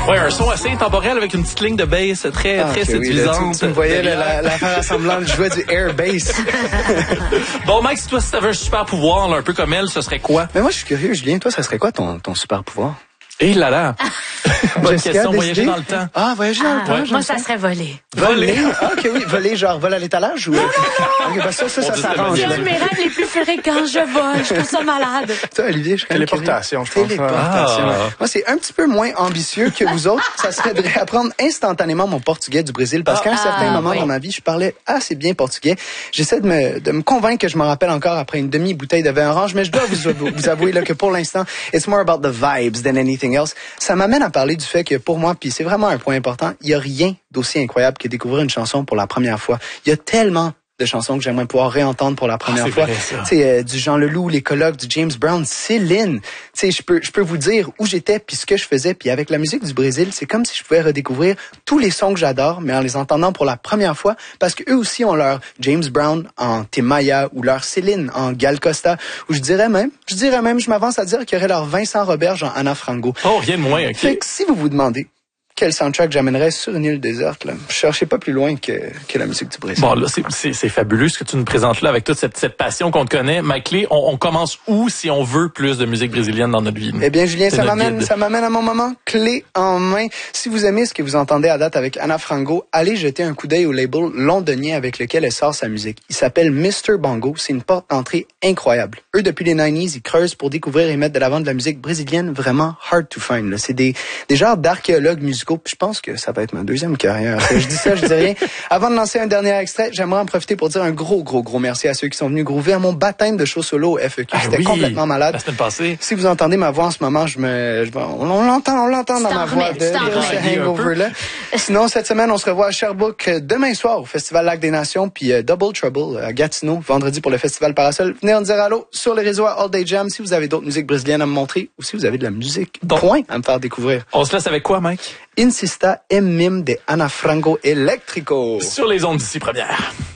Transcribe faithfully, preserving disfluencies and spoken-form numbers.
Ouais, un son assez intemporel avec une petite ligne de bass très, ah, très okay, séduisante. Oui, là, tu, tu me voyais là, la, la faire assemblante, je jouais du air bass. Bon, Mike, si toi, si t'avais un super pouvoir, là, un peu comme elle, ce serait quoi? Mais moi, je suis curieux, Julien, toi, ça serait quoi ton, ton super pouvoir? Eh là là! Bonne Jessica, question, décidé? Voyager dans le temps. Ah, voyager dans Ah, le temps, ouais. Moi, ça serait voler. Voler? Ah, OK, oui, voler, genre vol à l'étalage ou... Non, non, non! OK, bah ça, ça, ça Dieu, s'arrange. C'est un de mes rêves les plus fréquents quand je vole. Je trouve ça malade. Toi, Olivier, je suis quand même Téléportation, curieux. je pense. Téléportation. Ah. Moi, c'est un petit peu moins ambitieux que vous autres. Ça serait de réapprendre instantanément mon portugais du Brésil parce qu'à un Ah, certain moment oui. dans ma vie, je parlais assez bien portugais. J'essaie de me, de me convaincre que je m'en rappelle encore après une demi-bouteille de vin orange, mais je dois vous, vous avouer là, que pour l'instant, it's more about the vibes than anything else. Ça m'amène à parler du fait que pour moi, puis c'est vraiment un point important, il y a rien d'aussi incroyable que découvrir une chanson pour la première fois. Il y a tellement de chansons que j'aimerais pouvoir réentendre pour la première ah, fois. Tu sais, euh, du Jean Leloup, les colloques, du James Brown, Céline. Tu sais, je peux, je peux vous dire où j'étais puis ce que je faisais. Puis avec la musique du Brésil, c'est comme si je pouvais redécouvrir tous les sons que j'adore, mais en les entendant pour la première fois, parce que eux aussi ont leur James Brown en Timaya ou leur Céline en Gal Costa, ou je dirais même, je dirais même, je m'avance à dire qu'il y aurait leur Vincent Roberge en Anna Frango. Oh, rien de moins, OK. Fait que si vous vous demandez quel soundtrack j'amènerais sur une île déserte, là, je cherchais pas plus loin que, que la musique du Brésil. Bon, là, c'est, c'est, c'est fabuleux ce que tu nous présentes là avec toute cette, cette passion qu'on te connaît. Mike Lee, on, on commence où si on veut plus de musique brésilienne dans notre vie? Eh bien, Julien, c'est ça notre m'amène, guide. ça m'amène à mon moment clé en main. Si vous aimez ce que vous entendez à date avec Anna Frango, allez jeter un coup d'œil au label londonien avec lequel elle sort sa musique. Il s'appelle mister Bongo. C'est une porte d'entrée incroyable. Eux, depuis les nineties, ils creusent pour découvrir et mettre de l'avant de la musique brésilienne vraiment hard to find, là. C'est des, des genres d'archéologues musicaux. Puis je pense que ça va être ma deuxième carrière. Je dis ça, je dis rien. Avant de lancer un dernier extrait, j'aimerais en profiter pour dire un gros, gros, gros merci à ceux qui sont venus groover à mon baptême de show solo au F E Q. Ah C'était oui, complètement malade. la semaine passée. Si vous entendez ma voix en ce moment, je me, je, on, on l'entend, on l'entend dans Tu ma t'en voix remets, de, tu t'en de remets. ce hangover-là. Sinon, cette semaine, on se revoit à Sherbrooke demain soir au Festival Lac des Nations, puis euh, Double Trouble à Gatineau, vendredi pour le Festival Parasol. Venez en dire allô sur les réseaux à All Day Jam si vous avez d'autres musiques brésiliennes à me montrer ou si vous avez de la musique Donc, point à me faire découvrir. On se laisse avec quoi, Mike? Insista em mim de Ana Frango Eléctrico. Sur les ondes d'ici première.